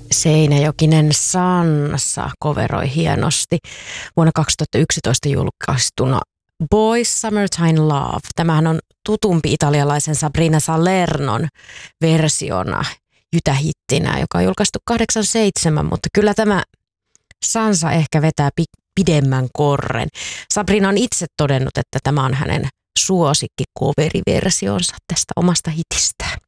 Seinäjokinen Sansa coveroi hienosti vuonna 2011 julkaistuna Boys Summertime Love. Tämähän on tutumpi italialaisen Sabrina Salernon versiona jytähittinä, joka on julkaistu 87, mutta kyllä tämä Sansa ehkä vetää pidemmän korren. Sabrina on itse todennut, että tämä on hänen suosikki-coveriversionsa tästä omasta hitistään.